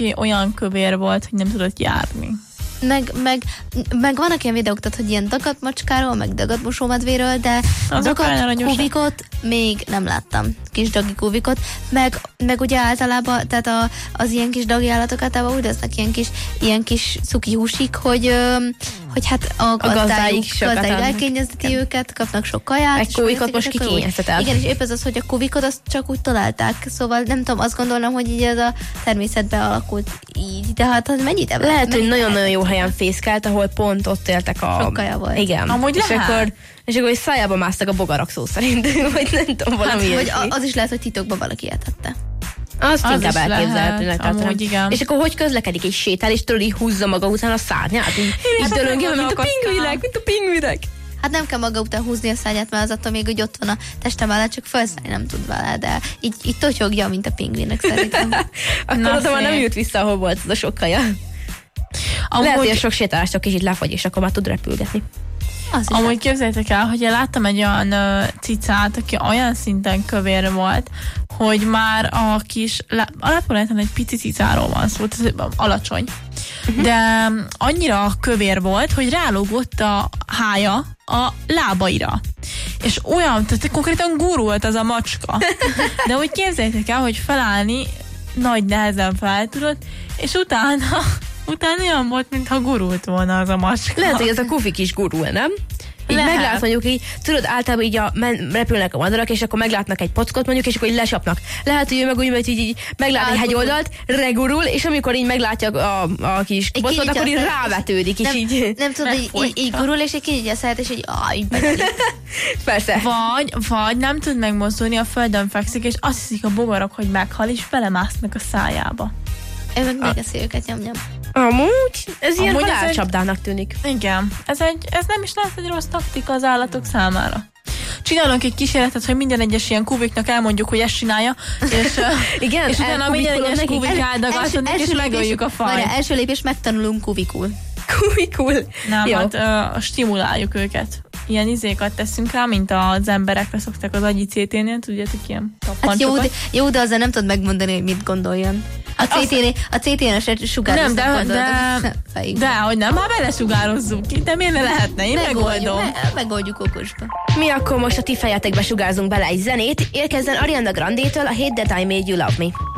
aki olyan kövér volt, hogy nem tudott járni. Meg vannak ilyen videók, tehát, hogy ilyen dagadmacskáról, meg dagadmosómedvéről, de dagadkuvikot még nem láttam. Kis dagi kuvikot, meg ugye általában, tehát az ilyen kis dagi állatok általában úgy lesznek ilyen kis cuki húsik, hogy hát a gazdájuk elkényezteti őket, kapnak sok kaját. Egy kuvikot most kikényeztetel. Igen, és épp ez az, hogy a kuvikot azt csak úgy találták, szóval nem tudom, azt gondolom, hogy így ez a természetben alakult így, de hát az mennyit ebben? Lehet, hogy nagyon-nagyon jó helyen fészkelt, ahol pont ott éltek a... Sok kaja volt. Igen. Amúgy és akkor szájába másztak a bogarak szó szerint, vagy nem tudom, valami vagy az is lehet, hogy titokban valaki etette. Azt inkább elképzelhetőnek tartom. És akkor hogy közlekedik, és sétál, és tudod, így húzza maga után a szárnyát, így dölöngél, mint a pingvinek. Hát nem kell maga után húzni a szárnyát, mert az attól még úgy ott van a testem mellett, csak felszállni nem tud vele, de így totyogja, mint a pingvinek szerintem. Akkor oda már nem jut vissza, ahol volt az a sok kaja. Lehet, hogy a sok sétálástól kicsit lefagy, és akkor már tud repülgetni. Amúgy képzeljétek el, hogy én láttam egy olyan cicát, aki olyan szinten kövér volt, hogy már a kis, alapvetően egy pici cicáról van szó, alacsony. De annyira kövér volt, hogy rálógott a hája a lábaira. És olyan, tehát konkrétan gurult az a macska. De úgy képzeljétek el, hogy felállni nagy nehezen fel tudott, és utána olyan volt, mintha gurult volna az a macska. Lehet, hogy ez a kufik is gurul, nem? Így meglát mondjuk így, tudod, általában így repülnek a madarak, és akkor meglátnak egy pockot mondjuk, és akkor így lesapnak. Lehet, hogy ő meg úgy, hogy így meglát egy hegyoldalt, regurul, és amikor így meglátja a kis pockot, akkor így rávetődik, és így... Nem tudod, így gurul, és így kinyitja a száját, és így Persze. Vagy nem tud megmozdulni, a földön fekszik, és azt hiszik a bogarak, hogy meghal, és belemásznak a szájába. Ő meg megeszi őket, nyom. Amúgy, ez ilyen halálcsapdának tűnik. Igen, ez nem is lehet egy rossz taktika az állatok számára. Csinálunk egy kísérletet, hogy minden egyes ilyen kuviknak elmondjuk, hogy ezt csinálja, igen, és utána minden egyes kuvik áldagatunk, és megöljük a fajt. Első lépés, megtanulunk kuvikul. Kuvikul? Nem, jó. Hát stimuláljuk őket. Ilyen izékat teszünk rá, mint az emberekre szoktak az agyi CT-nél, tudjátok, ilyen tappancsokat. Hát jó, de azzal nem tudod megmondani, hogy mit gondoljon. A CT-n sugározzuk. De hogy nem, ha belesugározzuk ki, de miért ne lehetne? Én megoldom. Megoldjuk okosba. Mi akkor most a ti fejetekbe sugárzunk bele egy zenét, érkezzen Ariana Grande-től a Hate That I Made You Love Me.